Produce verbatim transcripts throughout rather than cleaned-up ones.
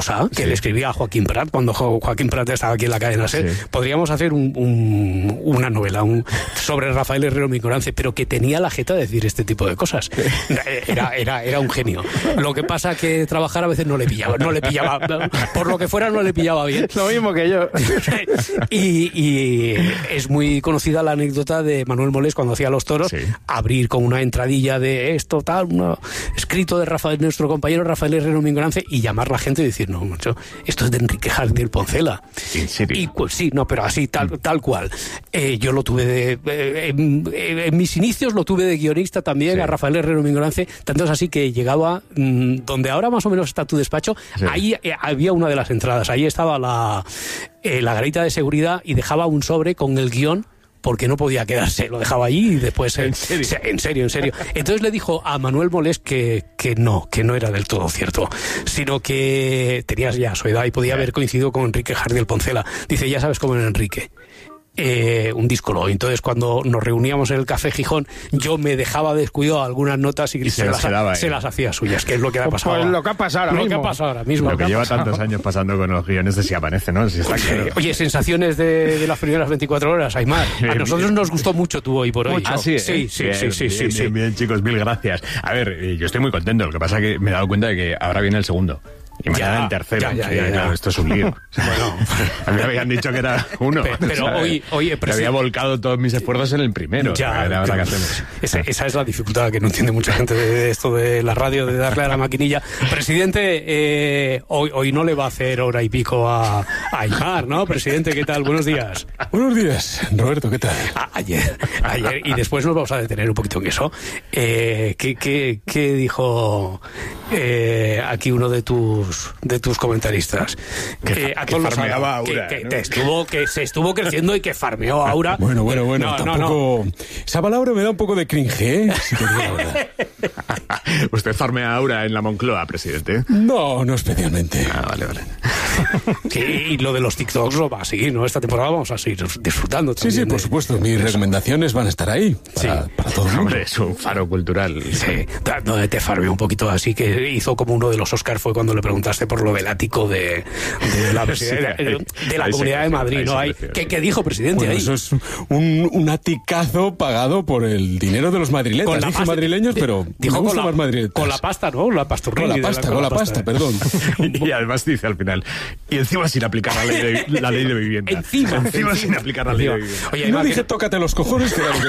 cosa que sí. le escribía a Joaquín Prat cuando jo- Joaquín Prat estaba aquí en la cadena SER. Sí. Podríamos hacer un, un, una novela un, sobre Rafael Herrero Mingorance, pero que tenía la jeta de decir este tipo de cosas. Era, era, era un genio. Lo que pasa que trabajar a veces no le pillaba, no le pillaba, por lo que fuera no le pillaba bien. Lo mismo que yo. y, y es muy conocida la anécdota de Manuel Molés cuando hacía Los Toros, sí. abrir con una entradilla de esto, tal, un escrito de Rafael, nuestro compañero Rafael Herrero Mingorance, y llamar a la gente y decir, no, mucho, esto es de Enrique Jardiel Poncela. ¿En serio? Y pues sí, no, pero así, tal, mm. tal cual. Eh, yo lo tuve de... Eh, en, en mis inicios lo tuve de guionista también, sí. a Rafael Herrero Mingorance, tanto es así que llegaba mmm, donde ahora más o menos está tu despacho, sí. ahí eh, había una de las entradas, ahí estaba la, eh, la garita de seguridad y dejaba un sobre con el guión porque no podía quedarse, lo dejaba allí y después... ¿En serio? En serio, en serio. Entonces le dijo a Manuel Molés que, que no, que no era del todo cierto, sino que tenías ya su edad y podía haber coincidido con Enrique Jardiel Poncela. Dice, ya sabes cómo era Enrique. Eh, un díscolo. Entonces cuando nos reuníamos en el Café Gijón, yo me dejaba descuidado algunas notas y, y se, se, las, las, daba, se eh. las hacía suyas, que es lo que ha pasado. Pues lo que ha pasado ahora lo mismo. que ha pasado ahora mismo. Lo que, que lleva pasado. tantos años pasando con los guiones de Si Amanece, ¿no? Si está claro. Oye, sensaciones de, de las primeras veinticuatro horas, Aimar. A nosotros nos gustó mucho tú hoy por hoy. Ah, sí, ¿eh? sí, sí, bien, sí, sí, bien, sí, bien, sí. Bien, chicos, mil gracias. A ver, yo estoy muy contento. Lo que pasa es que me he dado cuenta de que ahora viene el segundo. Y mañana el tercero. Ya, ya, sí, ya, ya. Esto es un lío. Bueno, a mí me habían dicho que era uno. Pero, pero o sea, hoy, hoy me había volcado todos mis esfuerzos en el primero. Ya, a ver, ahora que, qué hacemos. Esa, esa es la dificultad que no entiende mucha gente de esto de la radio, de darle a la maquinilla. Presidente, eh, hoy, hoy no le va a hacer hora y pico a, a Aimar, ¿no? Presidente, ¿qué tal? Buenos días. Buenos días, Roberto, ¿qué tal? A, ayer, ayer, y después nos vamos a detener un poquito en eso. Eh, ¿qué, qué, qué dijo eh, aquí uno de tus de tus comentaristas? Que, eh, a que todos los farmeaba que, Aura, que, ¿no? te estuvo, que se estuvo creciendo y que farmeó a Aura. Bueno, bueno, bueno, no, tampoco... No, no. Esa palabra me da un poco de cringe, ¿eh? Si te digo la verdad. ¿Usted farmea a Aura en la Moncloa, presidente? No, no especialmente. Ah, vale, vale. Sí, y lo de los TikToks lo va a seguir, ¿no? Esta temporada vamos a seguir disfrutando Sí, sí, también por de... supuesto. Mis recomendaciones van a estar ahí para, Sí. para todo el mundo. Hombre, es un faro cultural. Sí, donde te farmeó un poquito así, que hizo como uno de los Oscars fue cuando le preguntaste por lo del ático de, de la, Sí, de, ahí, de la ahí Comunidad de Madrid, ahí ¿no? Ahí, creció, ¿qué, sí. ¿Qué dijo, presidente? Bueno, ahí? eso es un, un aticazo pagado por el dinero de los madrileños. Con la Dije pasta- madrileños, pero Dijo me gusta con la, más madrileños. con la pasta, ¿no? La pasturri. Con la pasta, con la pasta, perdón. Y además dice al final, y encima sin aplicar la ley de, la ley de vivienda. Encima, encima, encima. sin aplicar la ley de Encima. vivienda. Oye, No además, dije que- tócate los cojones, que era lo que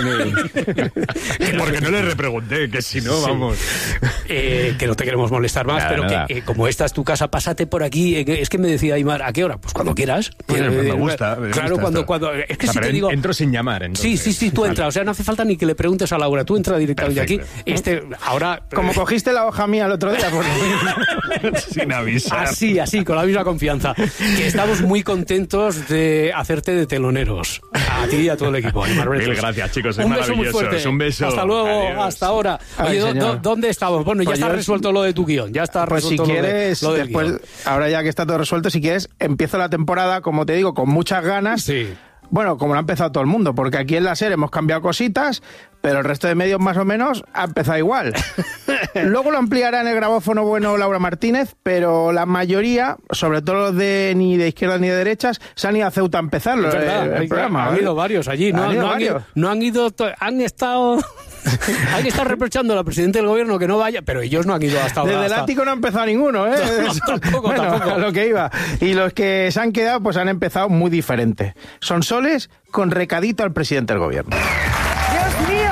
me... Porque no le repregunté, que si no, Sí. vamos. Eh, que no te queremos molestar más, Nada, pero nada. que eh, como esta es tu casa, pásate por aquí. Eh, es que me decía Aimar, ¿a qué hora? Pues cuando quieras. Pues Eh, me gusta. me Claro, gusta cuando, esto. cuando. Es que O sea, si pero te digo. entro sin llamar, entonces. Sí, sí, sí, tú Vale. entras. O sea, no hace falta ni que le preguntes a Laura. Tú entras directamente aquí. Perfecto. Este, ahora. Como cogiste la hoja mía el otro día, pues lo mismo. Sin avisar. Así, así, con la misma confianza. Que estamos muy contentos de hacerte de teloneros. A ti y a todo el equipo. Aimar Bretos. Mil gracias, chicos. Sois Un beso muy maravillosos. fuerte. Un beso. Hasta luego, Adiós. hasta ahora. Ay, Oye, ¿dó- señor. dó- ¿dónde estamos? Bueno, ya Pues está yo- resuelto lo de tu guión. Ya está Pues si resuelto lo de- quieres, lo del después, guión. ahora ya que está todo resuelto, si quieres, empiezo la temporada, como te digo, con muchas ganas. Sí. Bueno, como lo ha empezado todo el mundo, porque aquí en la SER hemos cambiado cositas, pero el resto de medios más o menos ha empezado igual. Luego lo ampliará en el grabófono bueno Laura Martínez, pero la mayoría, sobre todo los de ni de izquierdas ni de derechas, se han ido a Ceuta a empezar Es el, verdad, el hay- programa. han ¿vale? ido varios allí, no Han han, ido no han ido, varios. no han ido, to- han estado, han estado reprochando al presidente del gobierno que no vaya, pero ellos no han ido hasta ahora. Desde el hasta- ático no ha empezado ninguno, ¿eh? No, no, tampoco, Bueno, tampoco. a lo que iba. Y los que se han quedado, pues han empezado muy diferente. Son soles con recadito al presidente del gobierno. Dios mío,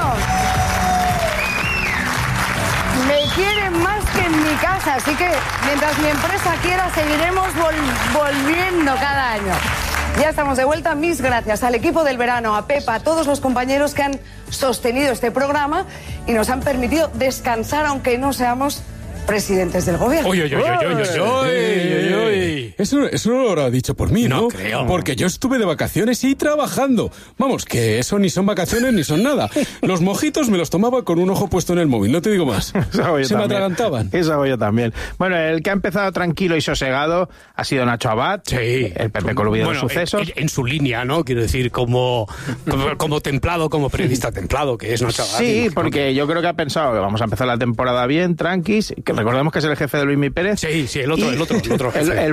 me quieren más que en mi casa, así que mientras mi empresa quiera seguiremos vol- volviendo cada año. Ya estamos de vuelta, mis gracias al equipo del verano, a Pepa, a todos los compañeros que han sostenido este programa y nos han permitido descansar aunque no seamos presidentes del gobierno. Uy, uy, uy, uy, uy, uy, uy, uy, uy. Eso, eso no lo habrá dicho por mí, ¿no? No creo. Porque yo estuve de vacaciones y trabajando. Vamos, que eso ni son vacaciones ni son nada. Los mojitos me los tomaba con un ojo puesto en el móvil, no te digo más. Eso hago yo Se me también. atragantaban. Eso hago yo también. Bueno, el que ha empezado tranquilo y sosegado ha sido Nacho Abad, Sí. el Pepe Colubi de Bueno, los sucesos. En, en su línea, ¿no? Quiero decir, como, como, como templado, como periodista templado, que es Nacho Abad. Sí, Y- porque yo creo que ha pensado que vamos a empezar la temporada bien, tranquis, que recordemos que es el jefe de Luismi Pérez. Sí, sí, el otro, Y el otro, el otro jefe. el- el